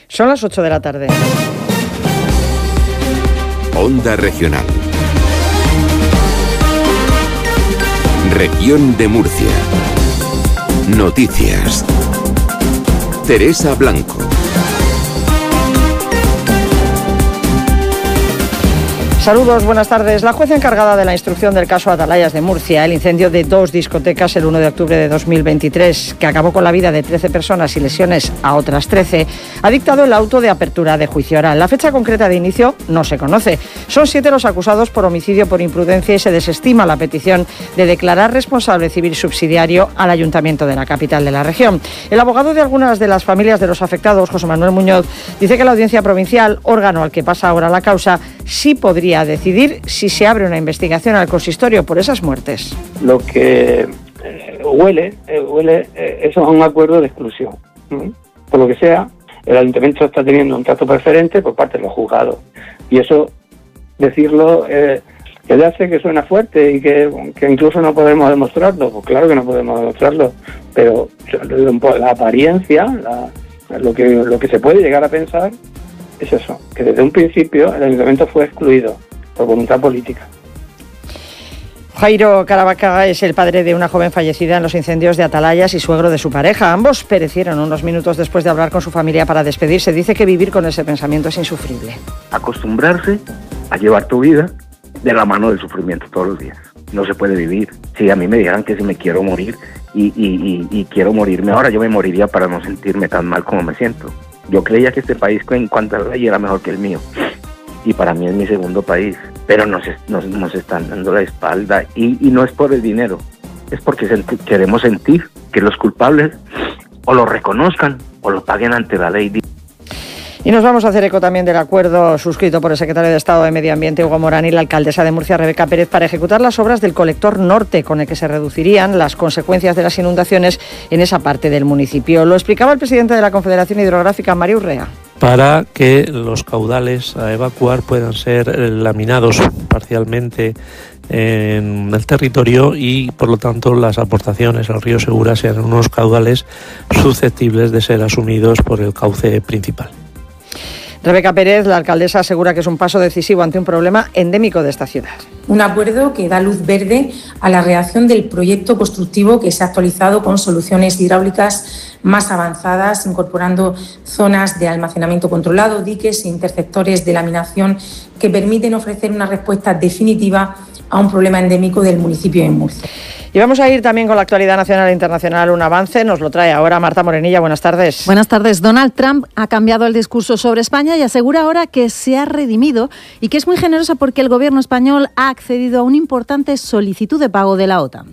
Son las 8 de la tarde. Onda Regional. Región de Murcia. Noticias. Teresa Blanco. Saludos, buenas tardes. La jueza encargada de la instrucción del caso Atalayas de Murcia, el incendio de 2 discotecas el 1 de octubre de 2023, que acabó con la vida de 13 personas y lesiones a otras 13, ha dictado el auto de apertura de juicio oral. La fecha concreta de inicio no se conoce. Son 7 los acusados por homicidio por imprudencia y se desestima la petición de declarar responsable civil subsidiario al Ayuntamiento de la capital de la región. El abogado de algunas de las familias de los afectados, José Manuel Muñoz, dice que la Audiencia Provincial, órgano al que pasa ahora la causa, sí podría decidir si se abre una investigación al consistorio por esas muertes. Lo que huele eso a un acuerdo de exclusión. Por lo que sea, el ayuntamiento está teniendo un trato preferente por parte de los juzgados. Y eso, decirlo, que le hace que suena fuerte y que incluso no podemos demostrarlo. Pues claro que no podemos demostrarlo, pero la apariencia, lo que se puede llegar a pensar es eso, que desde un principio el ayuntamiento fue excluido por voluntad política. Jairo Caravaca es el padre de una joven fallecida en los incendios de Atalayas y suegro de su pareja. Ambos perecieron unos minutos después de hablar con su familia para despedirse. Dice que vivir con ese pensamiento es insufrible. Acostumbrarse a llevar tu vida de la mano del sufrimiento todos los días. No se puede vivir. Si a mí me dijeran que si me quiero morir y quiero morirme ahora, yo me moriría para no sentirme tan mal como me siento. Yo creía que este país en cuanto a ley era mejor que el mío y para mí es mi segundo país, pero nos están dando la espalda y no es por el dinero, es porque queremos sentir que los culpables o lo reconozcan o lo paguen ante la ley. Y nos vamos a hacer eco también del acuerdo suscrito por el secretario de Estado de Medio Ambiente, Hugo Morán, y la alcaldesa de Murcia, Rebeca Pérez, para ejecutar las obras del colector norte, con el que se reducirían las consecuencias de las inundaciones en esa parte del municipio. Lo explicaba el presidente de la Confederación Hidrográfica, Mario Urrea. Para que los caudales a evacuar puedan ser laminados parcialmente en el territorio y, por lo tanto, las aportaciones al río Segura sean unos caudales susceptibles de ser asumidos por el cauce principal. Rebeca Pérez, la alcaldesa, asegura que es un paso decisivo ante un problema endémico de esta ciudad. Un acuerdo que da luz verde a la redacción del proyecto constructivo que se ha actualizado con soluciones hidráulicas más avanzadas, incorporando zonas de almacenamiento controlado, diques e interceptores de laminación que permiten ofrecer una respuesta definitiva a un problema endémico del municipio de Murcia. Y vamos a ir también con la actualidad nacional e internacional. Un avance nos lo trae ahora Marta Morenilla. Buenas tardes. Buenas tardes. Donald Trump ha cambiado el discurso sobre España y asegura ahora que se ha redimido y que es muy generosa porque el gobierno español ha accedido a una importante solicitud de pago de la OTAN.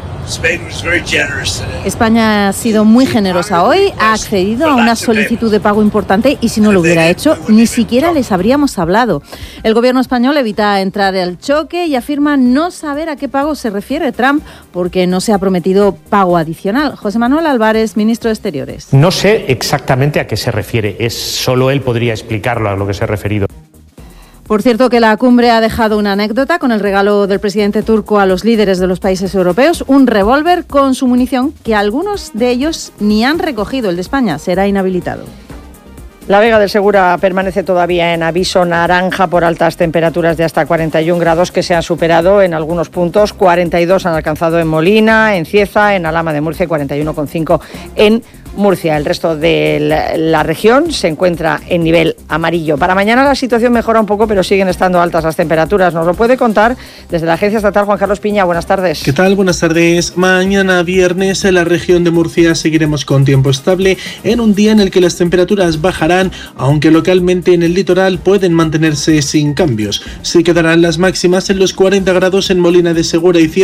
España ha sido muy generosa hoy, ha accedido a una solicitud de pago importante y si no lo hubiera hecho, ni siquiera les habríamos hablado. El gobierno español evita entrar al choque y afirma no saber a qué pago se refiere Trump porque no se ha prometido pago adicional. José Manuel Álvarez, ministro de Exteriores. No sé exactamente a qué se refiere, solo él podría explicarlo a lo que se ha referido. Por cierto, que la cumbre ha dejado una anécdota con el regalo del presidente turco a los líderes de los países europeos, un revólver con su munición que algunos de ellos ni han recogido. El de España será inhabilitado. La Vega del Segura permanece todavía en aviso naranja por altas temperaturas de hasta 41 grados que se han superado en algunos puntos. 42 han alcanzado en Molina, en Cieza, en Alhama de Murcia y 41,5 en Murcia. El resto de la región se encuentra en nivel amarillo. Para mañana la situación mejora un poco, pero siguen estando altas las temperaturas. Nos lo puede contar desde la Agencia Estatal Juan Carlos Piña. Buenas tardes. ¿Qué tal? Buenas tardes. Mañana viernes en la región de Murcia seguiremos con tiempo estable en un día en el que las temperaturas bajarán, aunque localmente en el litoral pueden mantenerse sin cambios. Sí quedarán las máximas en los 40 grados en Molina de Segura y Cieza.